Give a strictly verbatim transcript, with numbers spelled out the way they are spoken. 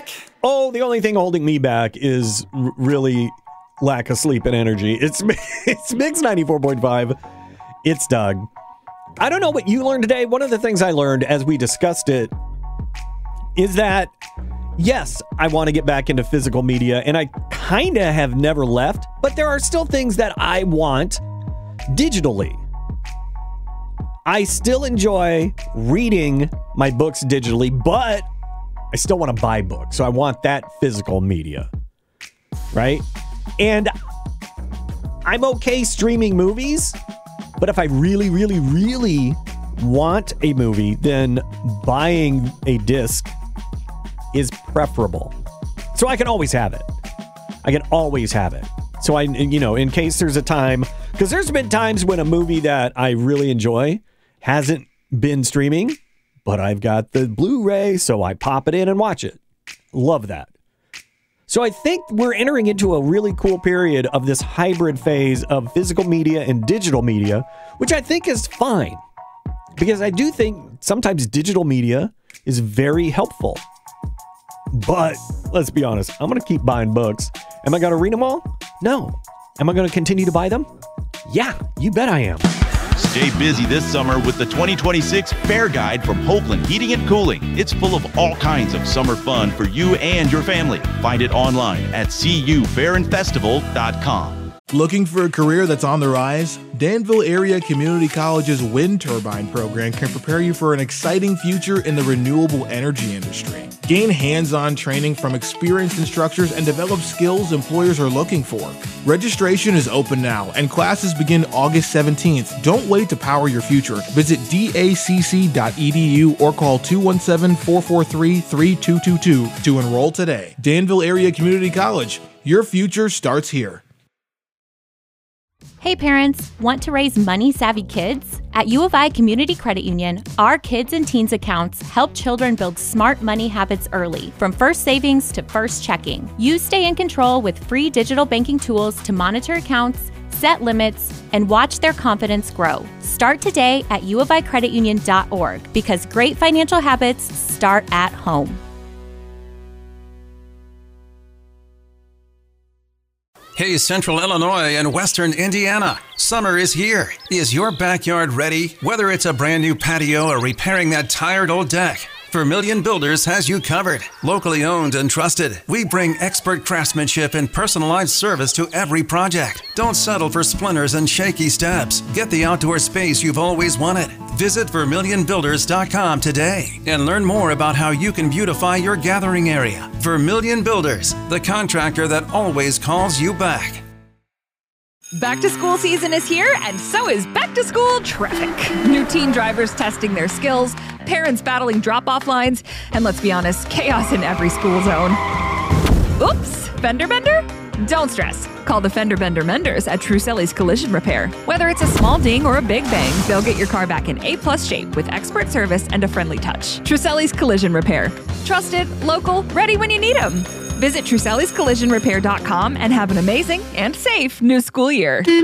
back? Oh, the only thing holding me back is r- really lack of sleep and energy. It's it's Mix ninety-four point five. It's Doug. I don't know what you learned today. One of the things I learned as we discussed it is that, yes, I want to get back into physical media, and I kind of have never left, but there are still things that I want digitally. I still enjoy reading my books digitally, but I still want to buy books. So I want that physical media, right? And I'm okay streaming movies, but if I really, really, really want a movie, then buying a disc is preferable. So I can always have it. I can always have it. So I, you know, in case there's a time, because there's been times when a movie that I really enjoy hasn't been streaming, but I've got the Blu-ray, so I pop it in and watch it. Love that. So I think we're entering into a really cool period of this hybrid phase of physical media and digital media, which I think is fine. Because I do think sometimes digital media is very helpful. But let's be honest, I'm going to keep buying books. Am I going to read them all? No. Am I going to continue to buy them? Yeah, you bet I am. Stay busy this summer with the twenty twenty-six Fair Guide from Hoagland Heating and Cooling. It's full of all kinds of summer fun for you and your family. Find it online at c u fair and festival dot com. Looking for a career that's on the rise? Danville Area Community College's wind turbine program can prepare you for an exciting future in the renewable energy industry. Gain hands-on training from experienced instructors and develop skills employers are looking for. Registration is open now, and classes begin August seventeenth. Don't wait to power your future. Visit d a c c dot e d u or call two one seven, four four three, three two two two to enroll today. Danville Area Community College. Your future starts here. Hey parents, want to raise money-savvy kids? At U of I Community Credit Union, our kids and teens accounts help children build smart money habits early, from first savings to first checking. You stay in control with free digital banking tools to monitor accounts, set limits, and watch their confidence grow. Start today at u of i credit union dot org because great financial habits start at home. Hey, Central Illinois and Western Indiana. Summer is here. Is your backyard ready? Whether it's a brand new patio or repairing that tired old deck, Vermilion Builders has you covered. Locally owned and trusted, we bring expert craftsmanship and personalized service to every project. Don't settle for splinters and shaky steps. Get the outdoor space you've always wanted. Visit vermilion builders dot com today and learn more about how you can beautify your gathering area. Vermilion Builders, the contractor that always calls you back. Back to school season is here, and so is back to school traffic. New teen drivers testing their skills, parents battling drop-off lines, and let's be honest, chaos in every school zone. Oops, fender bender? Don't stress. Call the Fender Bender Menders at Truselli's Collision Repair. Whether it's a small ding or a big bang, they'll get your car back in A-plus shape with expert service and a friendly touch. Truselli's Collision Repair. Trusted, local, ready when you need them. Visit Truselli's Collision Repair dot com and have an amazing and safe new school year.